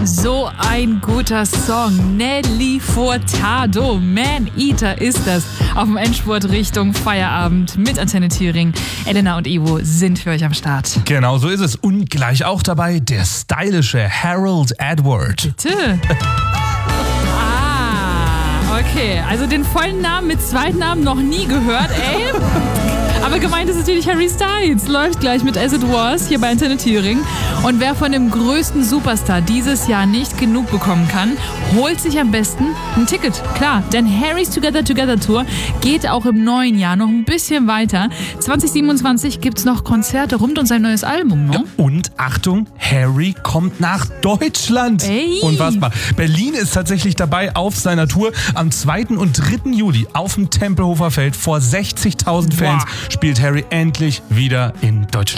So ein guter Song. Nelly Furtado. Man Eater ist das. Auf dem Endspurt Richtung Feierabend mit Antenne Thüringen. Elena und Ivo sind für euch am Start. Genau so ist es. Und gleich auch dabei der stylische Harold Edward. Bitte. Okay, also den vollen Namen mit Zweitnamen noch nie gehört, ey. Aber gemeint ist natürlich Harry Styles. Läuft gleich mit As It Was hier bei Antenne Thüringen. Und wer von dem größten Superstar dieses Jahr nicht genug bekommen kann, holt sich am besten ein Ticket. Klar, denn Harry's Together Together Tour geht auch im neuen Jahr noch ein bisschen weiter. 2027 gibt's noch Konzerte rund um sein neues Album, ne? Ja, und Achtung, Harry kommt nach Deutschland. Ey. Unfassbar. Berlin ist tatsächlich dabei auf seiner Tour. Am 2. und 3. Juli auf dem Tempelhofer Feld vor 60.000 Fans spielt Harry endlich wieder in Deutschland.